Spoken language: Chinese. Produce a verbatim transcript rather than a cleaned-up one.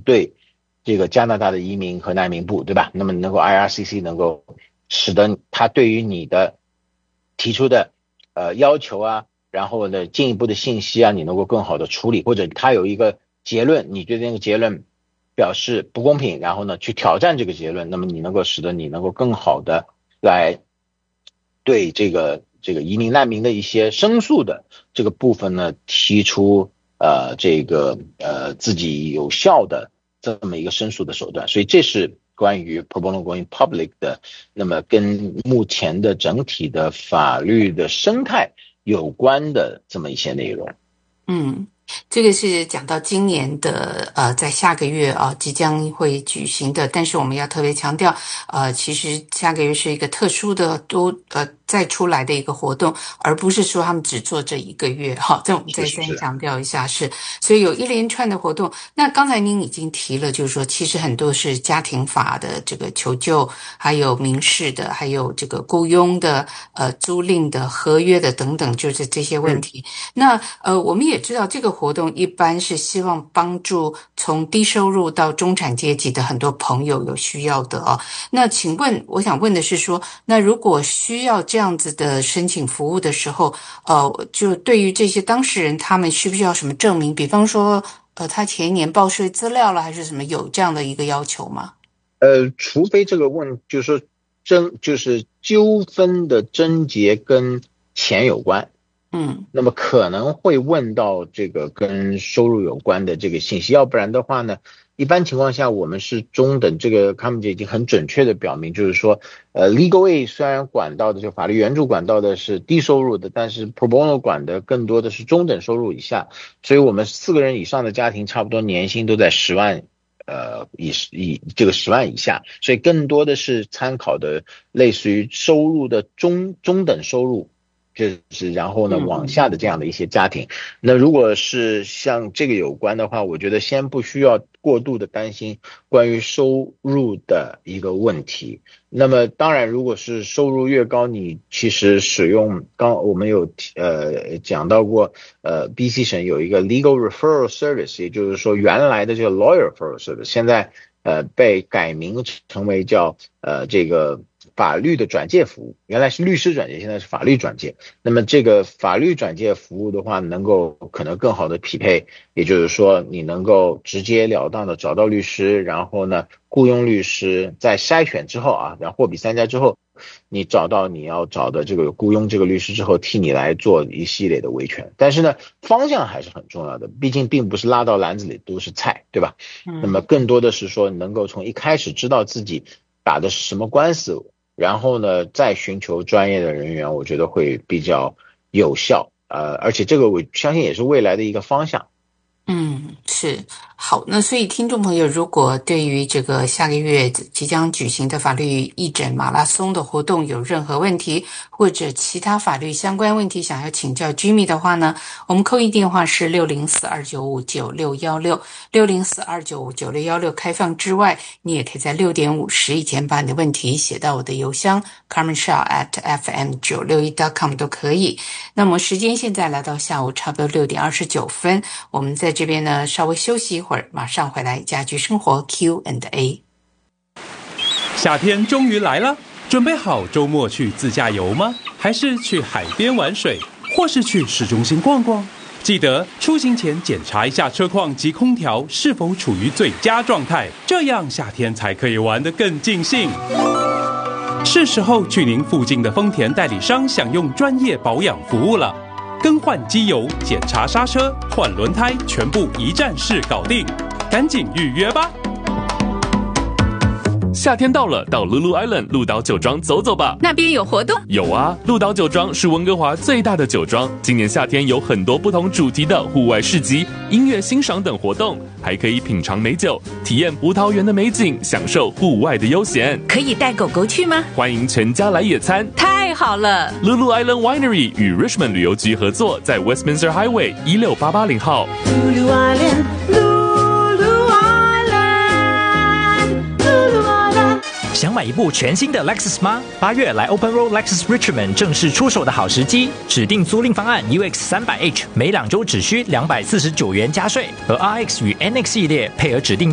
对这个加拿大的移民和难民部，对吧？那么能够 I R C C 能够使得他对于你的提出的呃要求啊，然后呢进一步的信息啊，你能够更好的处理，或者他有一个结论，你对那个结论表示不公平，然后呢去挑战这个结论，那么你能够使得你能够更好的来对这个这个移民难民的一些申诉的这个部分呢提出呃这个呃自己有效的这么一个申诉的手段。所以这是关于 pro bono going public 的，那么跟目前的整体的法律的生态有关的这么一些内容。 嗯，这个是讲到今年的呃，在下个月啊、呃、即将会举行的，但是我们要特别强调，呃，其实下个月是一个特殊的多呃再出来的一个活动，而不是说他们只做这一个月哈。这我们再三强调一下是，所以有一连串的活动。那刚才您已经提了，就是说其实很多是家庭法的这个求救，还有民事的，还有这个雇佣的、呃租赁的、合约的等等，就是这些问题。嗯、那呃，我们也知道这个活动一般是希望帮助从低收入到中产阶级的很多朋友有需要的哦。那请问，我想问的是说，那如果需要这样子的申请服务的时候，呃，就对于这些当事人，他们需不需要什么证明？比方说，呃，他前一年报税资料了，还是什么，有这样的一个要求吗？ 呃，除非这个问就是说争就是纠纷的症结跟钱有关。 嗯， 那么可能会问到这个跟收入有关的这个信息，要不然的话呢，一般情况下我们是中等，这个他们就已经很准确的表明，就是说，呃 ，Legal Aid 虽然管到的就法律援助管到的是低收入的，但是 Pro Bono 管的更多的是中等收入以下，所以我们四个人以上的家庭差不多年薪都在十万。呃，以以这个十万以下，所以更多的是参考的类似于收入的中中等收入。就是然后呢往下的这样的一些家庭，那如果是像这个有关的话，我觉得先不需要过度的担心关于收入的一个问题。那么当然如果是收入越高，你其实使用刚我们有呃讲到过，呃 B C 省有一个 legal referral service， 也就是说原来的这个 lawyer referral service 现在呃被改名成为叫呃这个法律的转介服务，原来是律师转介，现在是法律转介。那么这个法律转介服务的话，能够可能更好的匹配，也就是说你能够直截了当的找到律师，然后呢雇佣律师，在筛选之后啊，然后货比三家之后，你找到你要找的这个雇佣这个律师之后，替你来做一系列的维权。但是呢，方向还是很重要的，毕竟并不是拉到篮子里都是菜，对吧？嗯、那么更多的是说能够从一开始知道自己打的是什么官司，然后呢再寻求专业的人员，我觉得会比较有效。呃，而且这个我相信也是未来的一个方向。 嗯，是。好，那所以听众朋友，如果对于这个下个月即将举行的法律义诊马拉松的活动有任何问题，或者其他法律相关问题想要请教 Jimmy 的话呢，我们扣印电话是六零四二九五九六一六 六零四二九五九六一六，开放之外，你也可以在六点五十以前把你的问题写到我的邮箱 carmen shaw at f m 九六一 dot com 都可以。那么时间现在来到下午差不多六点二十九分，我们在这边呢稍微休息一会儿，马上回来家居生活 Q and A。 夏天终于来了，准备好周末去自驾游吗？还是去海边玩水，或是去市中心逛逛？记得出行前检查一下车况及空调是否处于最佳状态，这样夏天才可以玩得更尽兴。是时候去您附近的丰田代理商享用专业保养服务了，更换机油、检查刹车、换轮胎，全部一站式搞定，赶紧预约吧！ 夏天到了，到 Lulu Island 鹿岛酒庄走走吧。 那边有活动？ 有啊，鹿岛酒庄是温哥华最大的酒庄，今年夏天有很多不同主题的户外市集、音乐欣赏等活动，还可以品尝美酒，体验葡萄园的美景，享受户外的悠闲。 可以带狗狗去吗？ 欢迎全家来野餐。 太好了 ！Lulu Island Winery 与 Richmond 旅游局合作，在 Westminster Highway 一六八八零号。Lulu Island。Lulu Island。Lulu Island。想买一部全新的 Lexus 吗？八月来 Open Road Lexus Richmond 正式出手的好时机，指定租赁方案 U X 三百 H 每两周只需两百四十九元加税，和 R X 与 N X 系列配合指定